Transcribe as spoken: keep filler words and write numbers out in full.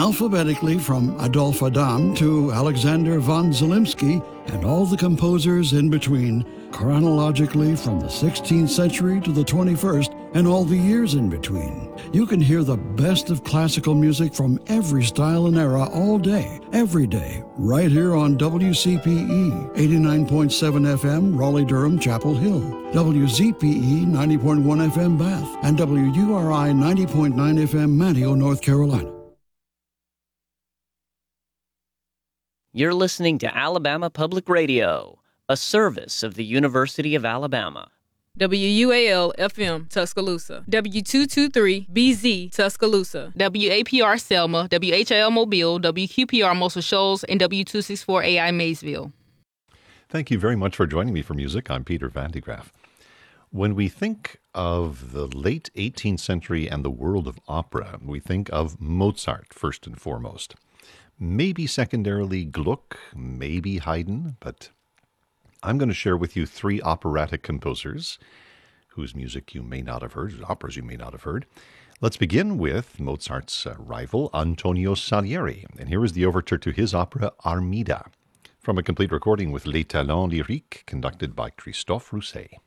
alphabetically from Adolf Adam to Alexander von Zelensky and all the composers in between, chronologically from the sixteenth century to the twenty-first and all the years in between. You can hear the best of classical music from every style and era all day, every day, right here on W C P E eighty-nine point seven F M, Raleigh-Durham, Chapel Hill, W Z P E ninety point one F M, Bath, and W U R I ninety point nine F M, Manteo, North Carolina. You're listening to Alabama Public Radio, a service of the University of Alabama. W U A L F M, Tuscaloosa. W two twenty-three B Z, Tuscaloosa. W A P R Selma, W H I L Mobile, W Q P R Muscle Shoals, and W two sixty-four A I Maysville. Thank you very much for joining me for music. I'm Peter Van de Graaff. When we think of the late eighteenth century and the world of opera, we think of Mozart first and foremost. Maybe secondarily Gluck, maybe Haydn, but I'm going to share with you three operatic composers whose music you may not have heard, operas you may not have heard. Let's begin with Mozart's uh, rival, Antonio Salieri. And here is the overture to his opera Armida, from a complete recording with Les Talents Lyriques, conducted by Christophe Rousset.